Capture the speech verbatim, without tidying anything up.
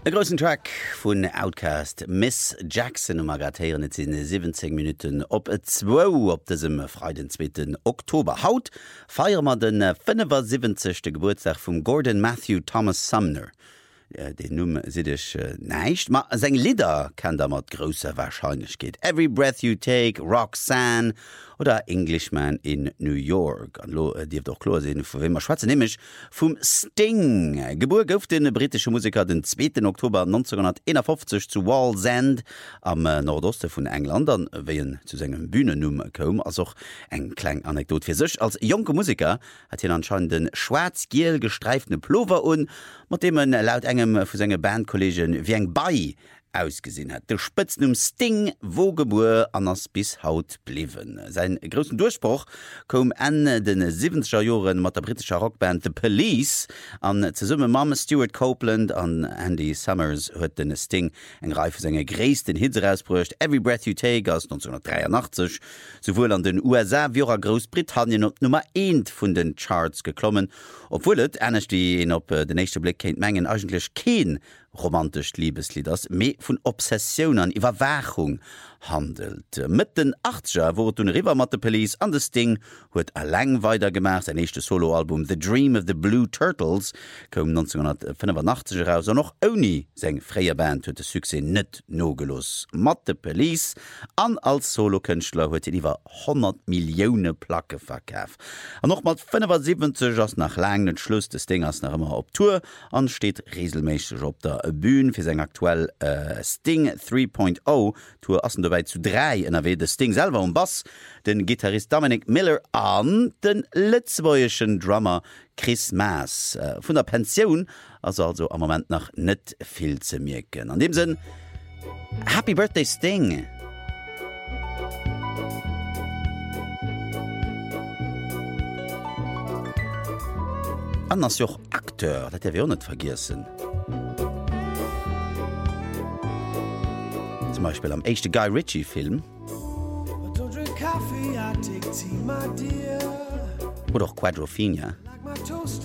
E großen Track vun Outcast Miss Jackson um Magatieren net sinn siebzehn Minuten op et zwo op desem Freiden zweiten Oktober. Haut feier mat den fünfundsiebzigste Geburtstag vum Gordon Matthew Thomas Sumner. Den Numm sidech äh, neicht, ma seng Lieder kann da mat grosser Wahrscheinlichkeit. Every Breath You Take, Roxanne oder Englishman in New York. An lo äh, Dir doch klar sehen, vu wem schwarze nämlich vum Sting. Geburt gouf den britische Musiker den zweiten Oktober neunzehnhunderteinundfünfzig zu Wallsend am äh, Nordoste vun England, an wéien zu segem Bühnenum kom, as auch eng kleng Anekdot fir sech. Als jonke Musiker hat hien anscheinend den schwarz-giel gestreiften Pullover un, mat dem en laut engem vu senge Bandkollegien wie eng Bei ausgesinn hat. Der Spitznum Sting wo geboren anders bis haut bliwen. Sein großen Durchbruch kom Ende den siebziger Joren mat der britischer Rockband The Police an ze summe Mama Stuart Copeland an Andy Summers huet den Sting eng Reihe senger gréessten Hits rausbrucht. Every Breath You Take aus neunzehnhundertdreiundachtzig sowohl an den U S A wie a Großbritannien op Nummer eins vun den Charts geklommen, obwohl et ernstcht die en op den nächste Blick kennt Mengen eigentlich kein romantisch Liebeslieders, me vun Obsession an Überwachung handelt. Mit den achtziger wurde un River mat The Police an das Ding huet a lang weitergemacht. Sein nächste Soloalbum The Dream of the Blue Turtles kom neunzehnhundertfünfundachtzig heraus, noch oni seg freier Band huet de Suse net nogelos. Mat The Police an als Solokünstler huet iwwer hundert Millionen Plaque verkauf. An noch mat fünfundsiebzig ass nach langen Schluss des Dingers nach immer op Tour an steht regelmäßig op der Bühne für sein aktuell äh, Sting drei Punkt null Tour assen dabei zu drei N R W de Sting selber um Bass, den Gitarrist Dominic Miller an den letztwoischen Drummer Chris Maas äh, von der Pension, also also am Moment nach net viel zu merken. An dem Sinn, Happy Birthday Sting! Anders joch Akteur, dat wir auch nicht vergessen. Zum Beispiel am echten Guy Ritchie-Film. Oder auch Quadrophenia.